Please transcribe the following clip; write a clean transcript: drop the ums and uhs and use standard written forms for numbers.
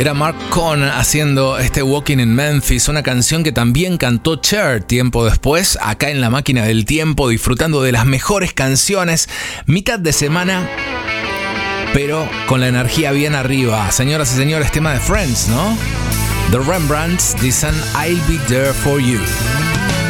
Era Mark Cohn haciendo este Walking in Memphis, una canción que también cantó Cher tiempo después, acá en la máquina del tiempo, disfrutando de las mejores canciones, mitad de semana, pero con la energía bien arriba. Señoras y señores, tema de Friends, ¿no? The Rembrandts dicen I'll be there for you.